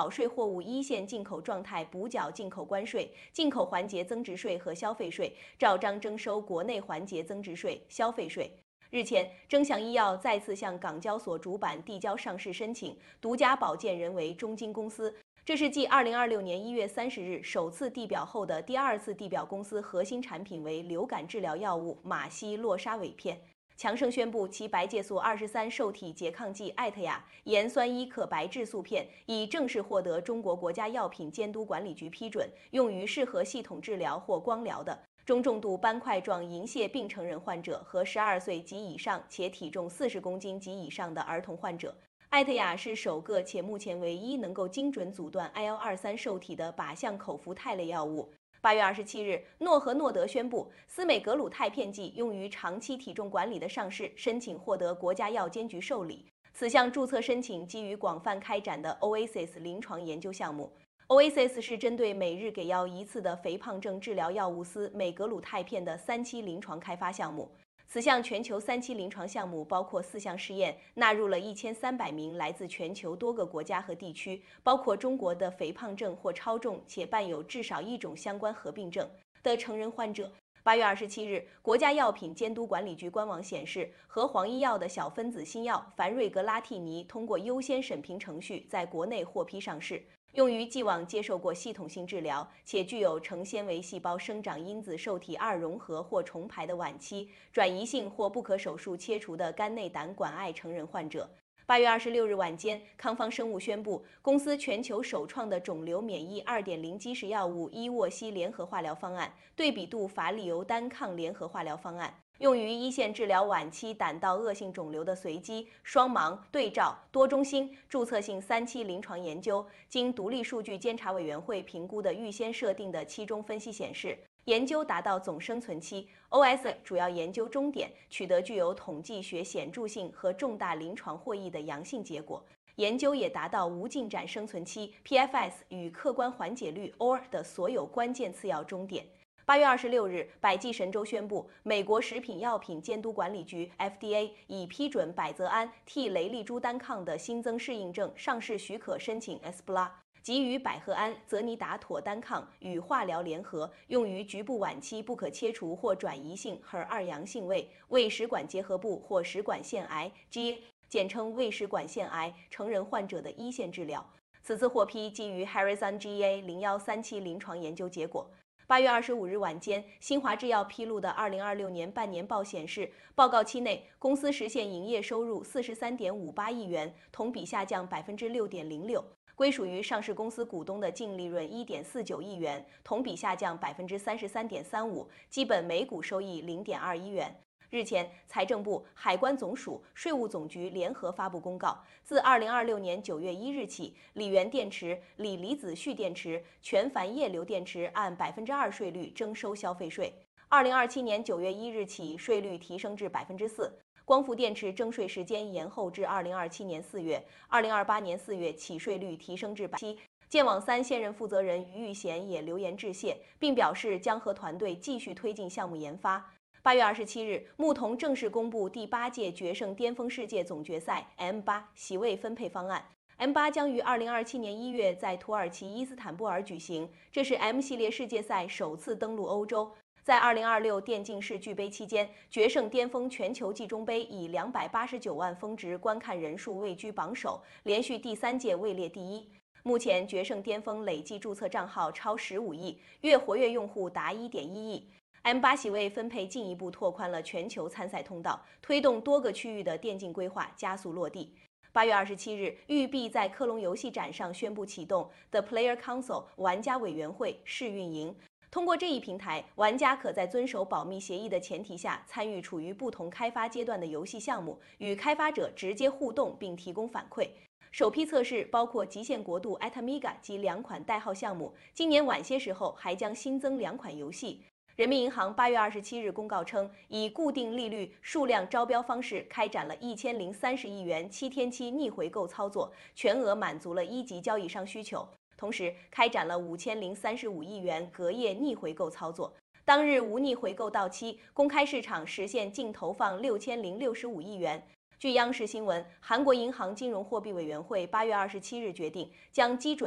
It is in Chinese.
保税货物一线进口状态补缴进口关税、进口环节增值税和消费税，照章征收国内环节增值税、消费税。日前，臻祥医药再次向港交所主板递交上市申请，独家保荐人为中金公司。这是继2026年1月30日首次递表后的第二次递表，公司核心产品为流感治疗药物马西洛沙韦片。强生宣布，其白介素23受体拮抗剂艾特雅盐酸伊可白质素片已正式获得中国国家药品监督管理局批准，用于适合系统治疗或光疗的中重度斑块状银屑病成人患者和12岁及以上且体重40公斤及以上的儿童患者。艾特雅是首个且目前唯一能够精准阻断 IL-23受体的靶向口服肽类药物。8月27日，诺和诺德宣布，司美格鲁肽片剂用于长期体重管理的上市申请获得国家药监局受理。此项注册申请基于广泛开展的 OASIS 临床研究项目。OASIS 是针对每日给药一次的肥胖症治疗药物司美格鲁肽片的3期临床开发项目。此项全球3期临床项目包括4项试验，纳入了1300名来自全球多个国家和地区，包括中国的肥胖症或超重且伴有至少一种相关合并症的成人患者。8月27日，国家药品监督管理局官网显示，和黄医药的小分子新药凡瑞格拉替尼通过优先审评程序，在国内获批上市。用于既往接受过系统性治疗且具有成纤维细胞生长因子受体2融合或重排的晚期、转移性或不可手术切除的肝内胆管癌成人患者。8月26日晚间，康方生物宣布，公司全球首创的肿瘤免疫2.0基石药物伊沃西联合化疗方案、对比度法利尤单抗联合化疗方案，用于一线治疗晚期胆道恶性肿瘤的随机、双盲、对照、多中心、注册性3期临床研究，经独立数据监察委员会评估的预先设定的期中分析显示，研究达到总生存期 OS 主要研究终点，取得具有统计学显著性和重大临床获益的阳性结果。研究也达到无进展生存期 PFS 与客观缓解率 OR 的所有关键次要终点。8月26日，百济神州宣布，美国食品药品监督管理局 FDA 已批准百泽安替雷利珠单抗的新增适应症上市许可申请 ESPLA， 即与百合胺、泽尼达妥单抗与化疗联合，用于局部晚期不可切除或转移性 HER2 阳性胃食管结核部或食管腺癌 （GA） 简称胃食管腺癌成人患者的一线治疗。此次获批基于 Harrison GA013期临床研究结果。8月25日晚间，新华制药披露的2026年半年报显示，报告期内公司实现营业收入43.58亿元，同比下降6.06%，归属于上市公司股东的净利润1.49亿元，同比下降33.35%，基本每股收益0.21元。日前，财政部、海关总署、税务总局联合发布公告，自2026年9月1日起，锂源电池、锂离子蓄电池、全钒液流电池按2%税率征收消费税。2027年9月1日起，税率提升至4%。光伏电池征税时间延后至2027年4月，2028年4月起税率提升至7%。建网3现任负责人于玉贤也留言致谢，并表示将和团队继续推进项目研发。8月27日，牧童正式公布第8届决胜巅峰世界总决赛 M8 席位分配方案。M8 将于2027年1月在土耳其伊斯坦布尔举行，这是 M 系列世界赛首次登陆欧洲。在2026电竞世俱杯期间，决胜巅峰全球季中杯以289万峰值观看人数位居榜首，连续第3届位列第1。目前，决胜巅峰累计注册账号超15亿，月活跃用户达1.1亿。M8 席位分配进一步拓宽了全球参赛通道，推动多个区域的电竞规划加速落地。8月27日，育碧在科隆游戏展上宣布启动 The Player Council 玩家委员会试运营。通过这一平台，玩家可在遵守保密协议的前提下，参与处于不同开发阶段的游戏项目，与开发者直接互动并提供反馈。首批测试包括极限国度 Atamiga 及2款代号项目，今年晚些时候还将新增2款游戏。人民银行8月27日公告称，以固定利率数量招标方式开展了1030亿元7天期逆回购操作，全额满足了一级交易商需求。同时，开展了5035亿元隔夜逆回购操作。当日无逆回购到期，公开市场实现净投放6065亿元。据央视新闻，韩国银行金融货币委员会8月27日决定将基准